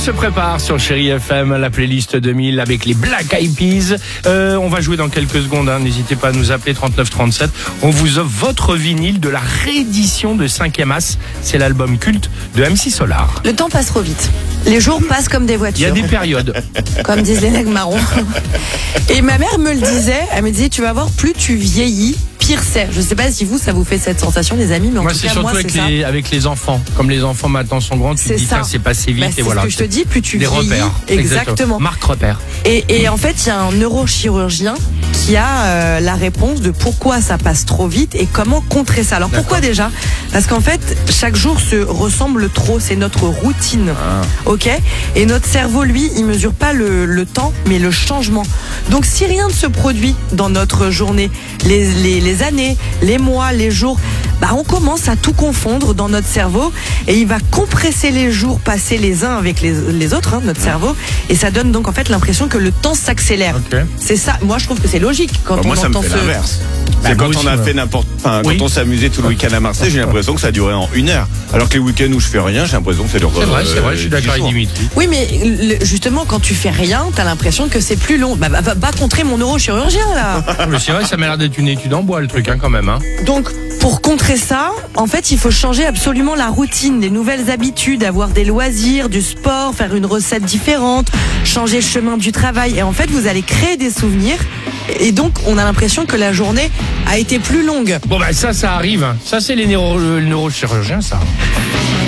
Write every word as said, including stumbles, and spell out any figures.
se prépare sur Chéri F M, la playlist deux mille avec les Black Eyed Peas. Euh, on va jouer dans quelques secondes, hein. N'hésitez pas à nous appeler trente-neuf trente-sept. On vous offre votre vinyle de la réédition de cinquième As. C'est l'album culte de M C Solar. Le temps passe trop vite. Les jours passent comme des Il y voitures. a des périodes. Comme disent les nègres marrons. Et ma mère me le disait, elle me disait, tu vas voir, plus tu vieillis, pire c'est. Je sais pas si vous, ça vous fait cette sensation, les amis, mais en Moi, tout c'est cas, surtout moi, avec c'est ça. les, avec les enfants. Comme les enfants maintenant sont grands, tu te C'est dis, ça. tiens, c'est passé vite Bah, et c'est voilà. ce que je te dis, plus tu Des vieillis. repères. Exactement. Marque repère. Et, et en fait, il y a un neurochirurgien qui a euh, la réponse de pourquoi ça passe trop vite et comment contrer ça. Alors pourquoi déjà ? Parce qu'en fait, chaque jour se ressemble trop, c'est notre routine. Ah. Ok ? Et notre cerveau, lui, il mesure pas le, le temps, mais le changement. Donc si rien ne se produit dans notre journée, les, les, les années, les mois, les jours, bah on commence à tout confondre dans notre cerveau et il va compresser les jours passés les uns avec les, les autres, hein, notre cerveau, et ça donne donc en fait l'impression que le temps s'accélère. Ok. C'est ça, moi je trouve que c'est logique quand Bah, on moi, ça me entend fait ce... l'inverse. Bah, C'est moi quand aussi, on a ouais. fait n'importe, enfin, Oui. quand on s'est amusé tout le week-end à Marseille, j'ai l'impression que ça a duré en une heure. Alors que les week-ends où je fais rien, j'ai l'impression que ça dure. C'est vrai, euh, c'est vrai, je suis d'accord avec dix jours. Dimitri. Oui, mais le- justement, quand tu fais rien, t'as l'impression que c'est plus long. Bah, va, va, va contrer mon neurochirurgien, là. Mais c'est vrai, ça m'a l'air d'être une étude en bois, le truc, hein, quand même. Hein. Donc, pour contrer ça, en fait, il faut changer absolument la routine, des nouvelles habitudes, avoir des loisirs, du sport, faire une recette différente, changer le chemin du travail. Et en fait, vous allez créer des souvenirs. Et donc, on a l'impression que la journée a été plus longue. Bon, bah, ça, ça arrive. Ça, c'est les neuro- le neurochirurgiens, ça.